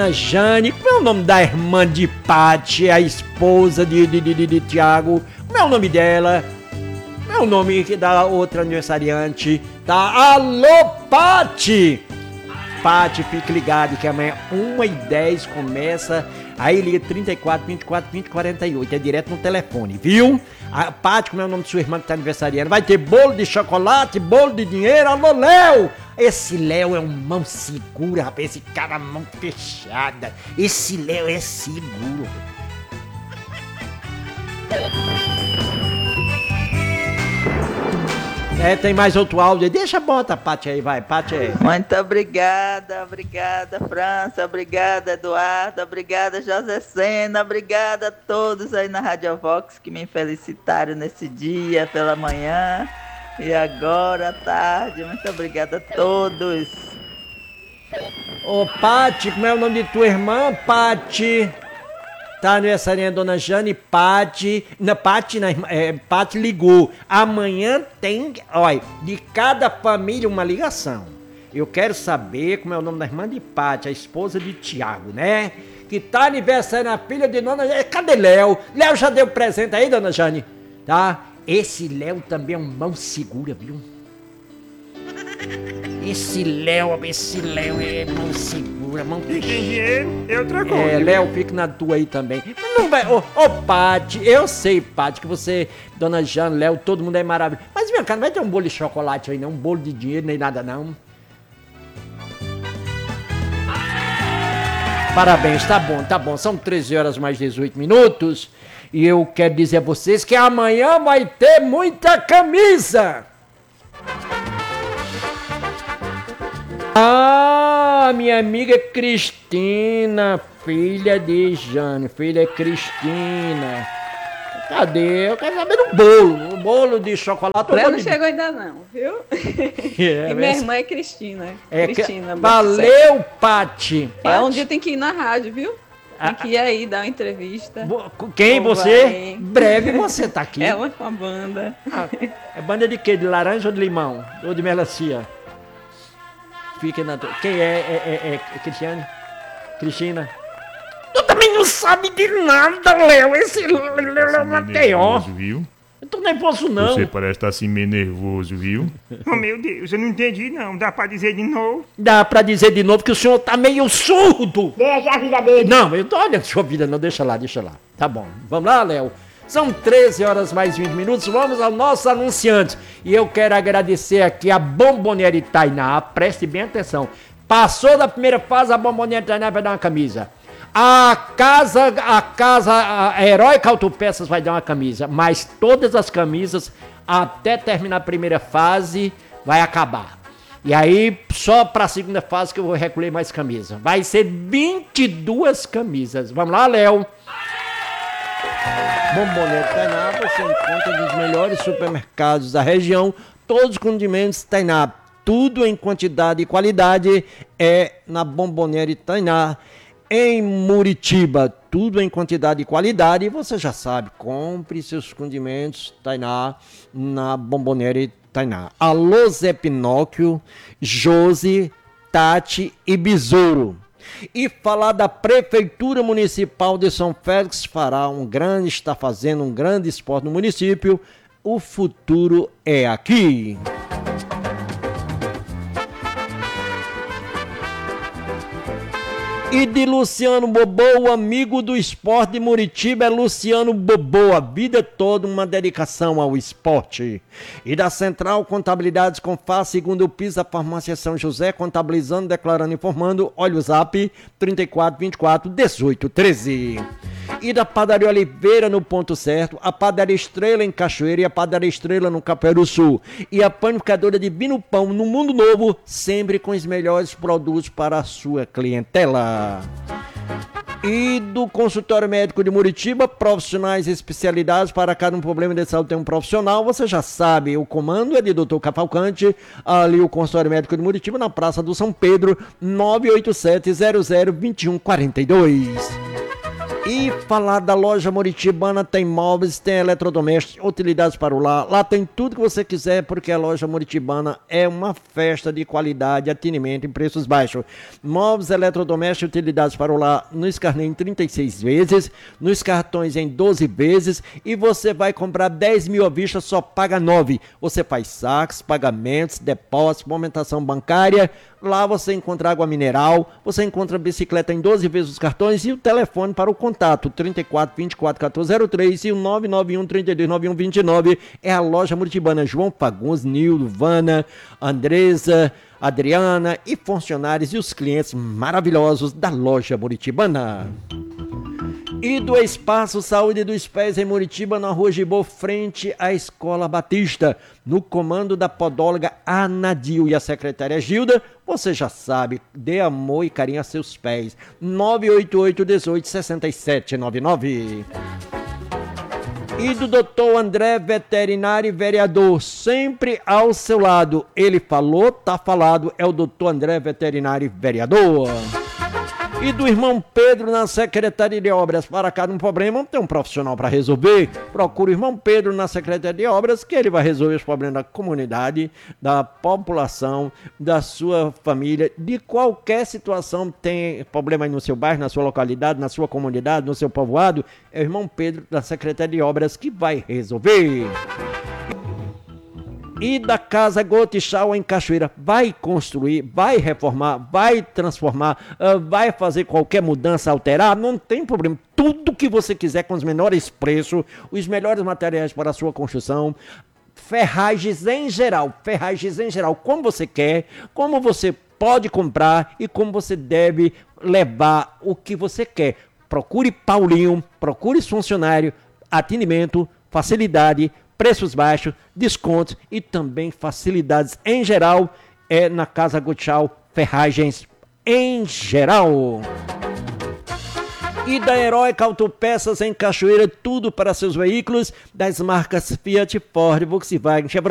Jane, como é o nome da irmã de Pati, a esposa de Tiago? Como é o nome dela? Como é o nome da outra aniversariante? Tá? Alô, Pati! Pati, fique ligado que amanhã 1h10 começa. Aí liga 34 24 20 48. É direto no telefone, viu? A Pati, como é o nome de sua irmã que tá aniversariando? Vai ter bolo de chocolate, bolo de dinheiro. Alô, Léo! Esse Léo é um mão segura, rapaz. Esse cara mão fechada. Esse Léo é seguro. Tem mais outro áudio. Deixa, bota, Pati aí, vai, Pati aí. Muito obrigada, França, obrigada, Eduardo, obrigada, José Sena, obrigada a todos aí na Rádio Vox que me felicitaram nesse dia, pela manhã e agora à tarde. Muito obrigada a todos. Ô, Pati, como é o nome de tua irmã, Pati? Tá aniversariando a dona Jane, Pati. Pati ligou. Amanhã tem, olha, de cada família uma ligação. Eu quero saber como é o nome da irmã de Pati, a esposa de Tiago, né? Que tá aniversariando a filha de dona Jane. Cadê Léo? Léo já deu presente aí, dona Jane? Tá? Esse Léo também é um mão segura, viu? Esse Léo é mão segura, mão fechada. Tem dinheiro, é outra coisa. Léo, fica na tua aí também. Não vai, ô, Pati, eu sei, Pati, que você, dona Jane, Léo, todo mundo é maravilhoso. Mas vem cá, não vai ter um bolo de chocolate aí não, um bolo de dinheiro, nem nada não. Parabéns, tá bom, são 13 horas mais 18 minutos. E eu quero dizer a vocês que amanhã vai ter muita camisa. Ah, minha amiga Cristina, filha de Jane, filha Cristina. Cadê? Eu quero saber do bolo, o bolo de chocolate. Léo não chegou ainda não, viu? E minha irmã é Cristina. Cristina. Valeu, Pati. Um dia tem que ir na rádio, viu? Tem que ir aí dar uma entrevista. Quem? Você? Breve você tá aqui. Ela com a banda. É banda de quê? De laranja ou de limão? Ou de melancia? Fica na tua... Quem é Cristiane? Cristina? Tu também não sabe de nada, Léo. Esse Léo é Mateó. Viu? Eu tô nervoso, não. Você parece estar assim meio nervoso, viu? Oh, meu Deus, eu não entendi, não. Dá pra dizer de novo? Dá pra dizer de novo que o senhor tá meio surdo. Deixa a vida dele. Não, eu tô olhando a sua vida, não. Deixa lá. Tá bom. Vamos lá, Léo. São 13 horas mais 20 minutos, vamos ao nosso anunciante. E eu quero agradecer aqui a Bomboniere Tainá, preste bem atenção. Passou da primeira fase, a Bomboniere Tainá vai dar uma camisa. A Heróica Autopeças vai dar uma camisa, mas todas as camisas, até terminar a primeira fase, vai acabar. E aí, só para a segunda fase que eu vou recolher mais camisas. Vai ser 22 camisas. Vamos lá, Léo. Bomboniere Tainá, você encontra nos melhores supermercados da região, todos os condimentos Tainá, tudo em quantidade e qualidade é na Bomboniere Tainá, em Muritiba, tudo em quantidade e qualidade, e você já sabe, compre seus condimentos Tainá na Bomboniere Tainá. Alô Zé Pinóquio, Josi, Tati e Besouro. E falar da Prefeitura Municipal de São Félix está fazendo um grande esporte no município. O futuro é aqui. E de Luciano Bobô, amigo do esporte de Muritiba, é Luciano Bobô, a vida toda uma dedicação ao esporte. E da Central Contabilidades com Fá, segundo o piso da Farmácia São José, contabilizando, declarando, informando, olha o zap, 34 24 18 13. E da Padaria Oliveira no Ponto Certo, a Padaria Estrela em Cachoeira e a Padaria Estrela no Caperu Sul. E a panificadora de Bino Pão no Mundo Novo, sempre com os melhores produtos para a sua clientela. E do consultório médico de Muritiba, profissionais e especialidades para cada um problema de saúde tem um profissional, você já sabe, o comando é de Dr. Cavalcante, ali o consultório médico de Muritiba, na Praça do São Pedro, 987-00-2142. E falar da loja Moritibana, tem móveis, tem eletrodomésticos, utilidades para o lar. Lá tem tudo que você quiser, porque a loja Moritibana é uma festa de qualidade, atendimento em preços baixos. Móveis, eletrodomésticos, utilidades para o lar no carnê em 36 vezes, nos cartões em 12 vezes, e você vai comprar 10 mil à vista, só paga 9. Você faz saques, pagamentos, depósitos, movimentação bancária. Lá você encontra água mineral, você encontra bicicleta em 12 vezes os cartões e o telefone para o contato 34 24 14 03 e o 991 32 91 29 é a loja Moritibana. João Fagundes, Nildo, Vana, Andresa, Adriana e funcionários e os clientes maravilhosos da loja Moritibana. E do Espaço Saúde dos Pés em Muritiba, na Rua Gibô, frente à Escola Batista, no comando da podóloga Anadil e a secretária Gilda, você já sabe, dê amor e carinho a seus pés. 988 18 67 99. E do doutor André, veterinário e vereador, sempre ao seu lado. Ele falou, tá falado, é o doutor André, veterinário e vereador. E do irmão Pedro na Secretaria de Obras. Para cada um problema, tem um profissional para resolver. Procure o irmão Pedro na Secretaria de Obras, que ele vai resolver os problemas da comunidade, da população, da sua família, de qualquer situação. Tem problema aí no seu bairro, na sua localidade, na sua comunidade, no seu povoado, é o irmão Pedro da Secretaria de Obras que vai resolver. E da Casa Gotichau em Cachoeira, vai construir, vai reformar, vai transformar, vai fazer qualquer mudança, alterar, não tem problema. Tudo que você quiser com os menores preços, os melhores materiais para a sua construção, ferragens em geral, como você quer, como você pode comprar e como você deve levar o que você quer. Procure Paulinho, procure funcionário, atendimento, facilidade, preços baixos, descontos e também facilidades em geral é na Casa Gotichau, ferragens em geral. E da Heróica Autopeças em Cachoeira, tudo para seus veículos das marcas Fiat, Ford, Volkswagen, Chevrolet.